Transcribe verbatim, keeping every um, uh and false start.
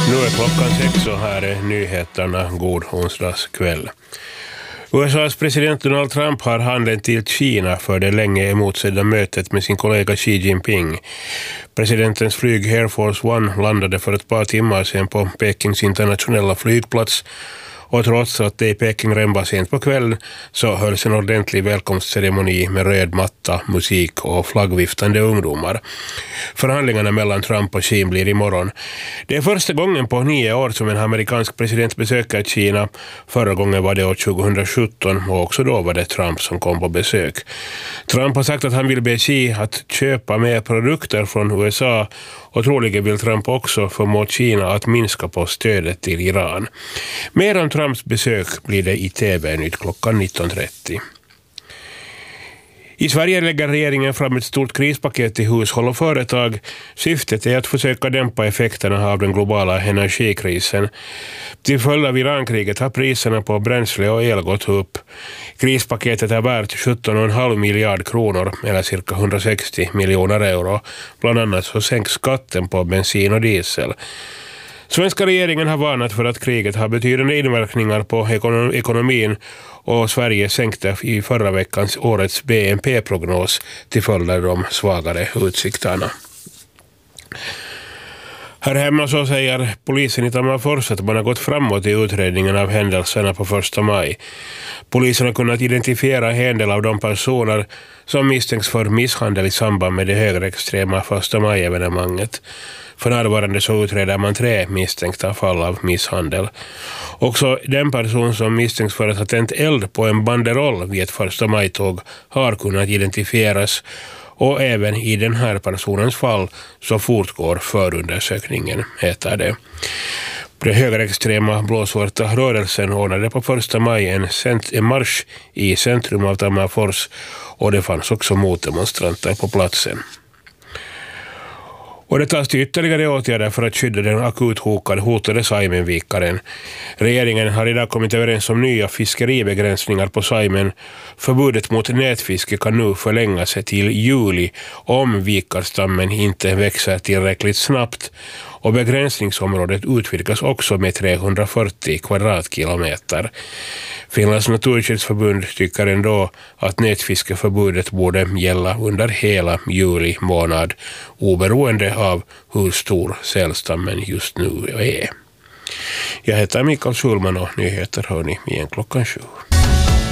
Nu är klockan sex och här är nyheterna. God onsdagskväll. U S A:s president Donald Trump har handen till Kina för det länge emotsedda mötet med sin kollega Xi Jinping. Presidentens flyg Air Force One landade för ett par timmar sedan på Pekings internationella flygplats. Och trots att det i Peking redan var sent på kvällen så hölls en ordentlig välkomstceremoni med röd matta, musik och flaggviftande ungdomar. Förhandlingarna mellan Trump och Xi blir imorgon. Det är första gången på nio år som en amerikansk president besöker Kina. Förra gången var det år tjugohundrasjutton och också då var det Trump som kom på besök. Trump har sagt att han vill be Xi att köpa mer produkter från U S A och troligen vill Trump också förmå Kina att minska på stödet till Iran. Mer om Trumps besök blir det i T V-nytt klockan nitton trettio. I Sverige lägger regeringen fram ett stort krispaket till hushåll och företag. Syftet är att försöka dämpa effekterna av den globala energikrisen. Till följd av Irankriget har priserna på bränsle och el gått upp. Krispaketet är värt sjutton komma fem miljard kronor eller cirka hundrasextio miljoner euro. Bland annat så sänks skatten på bensin och diesel. Svenska regeringen har varnat för att kriget har betydande inverkningar på ekonomin och Sverige sänkte i förra veckans årets B N P-prognos till följd av de svagare utsikterna. Här hemma så säger polisen i Tammerfors att man har gått framåt i utredningen av händelserna på första maj. Polisen har kunnat identifiera en del av de personer som misstänks för misshandel i samband med det högerextrema första maj-evenemanget. För närvarande så utreder man tre misstänkta fall av misshandel. Också den person som misstänks för att ha tänt eld på en banderoll vid ett första majtåg har kunnat identifieras. Och även i den här personens fall så fortgår förundersökningen, heter det. Den högerextrema blåsvarta rörelsen ordnade på första maj en, cent- en marsch i centrum av Tammerfors och det fanns också motdemonstranter på platsen. Och det tas till ytterligare åtgärder för att skydda den akut hotade Saimenvikaren. Regeringen har idag kommit överens om nya fiskeribegränsningar på Saimen. Förbudet mot nätfiske kan nu förlängas till juli om vikarstammen inte växer tillräckligt snabbt. Och begränsningsområdet utvidgas också med trehundrafyrtio kvadratkilometer. Finlands naturskyddsförbund tycker ändå att nätfiskeförbudet borde gälla under hela juli månad, oberoende av hur stor sälstammen just nu är. Jag heter Mikael Schulman och nyheter hör ni igen klockan sju.